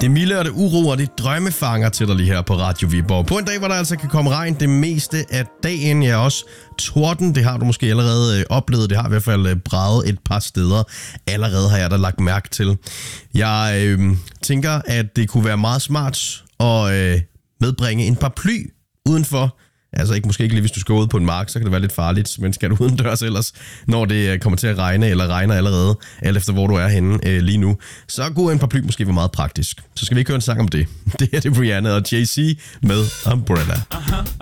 Det milde og det uro og det drømmefanger til dig lige her på Radio Viborg. På en dag, hvor der altså kan komme regn det meste af dagen. Ja, også torden, det har du måske allerede oplevet. Det har i hvert fald braget et par steder. Allerede har jeg da lagt mærke til. Jeg tænker, at det kunne være meget smart at medbringe en paraply udenfor. Altså måske ikke lige, hvis du skal ud på en mark, så kan det være lidt farligt, men skal du udendørs ellers, når det kommer til at regne, eller regner allerede, alt efter hvor du er henne lige nu, så kunne en paraply måske være meget praktisk. Så skal vi ikke høre en sang om det. Det her det er Rihanna og Jay-Z med Umbrella.